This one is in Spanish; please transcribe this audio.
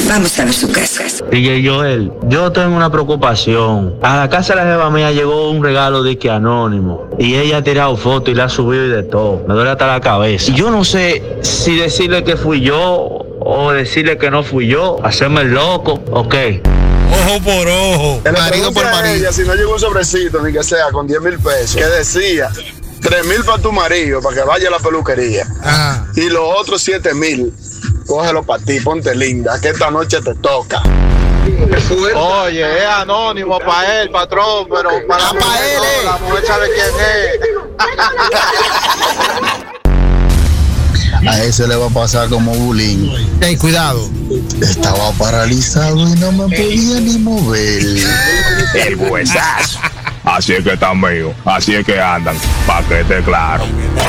Vamos a ver su casa. DJ Joel, yo tengo una preocupación. A la casa de la jeva mía llegó un regalo de que anónimo. Y ella ha tirado fotos y la ha subido y de todo. Me duele hasta la cabeza. Y yo no sé si decirle que fui yo o decirle que no fui yo. Hacerme el loco, ok. Ojo por ojo. Marido por marido. Ella, si no llegó un sobrecito, ni que sea, con 10,000 pesos, que decía 3,000 para tu marido, para que vaya a la peluquería. Ajá. Y los otros 7,000, cógelo para ti, ponte linda, que esta noche te toca. Oye, es anónimo para él, patrón, pero para él, no, la mujer sabe quién es. A ese le va a pasar como bullying. Hey, cuidado. Estaba paralizado y no me podía ni mover. El huesazo. Así es que están míos, así es que andan, pa' que esté claro.